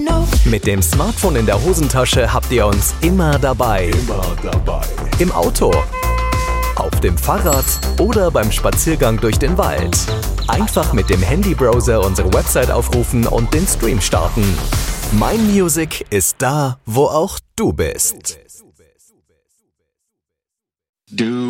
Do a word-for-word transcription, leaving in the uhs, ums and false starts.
Mit dem Smartphone in der Hosentasche habt ihr uns immer dabei. Immer dabei. Im Auto, auf dem Fahrrad oder beim Spaziergang durch den Wald. Einfach mit dem Handybrowser unsere Website aufrufen und den Stream starten. Mein Music ist da, wo auch du bist. Du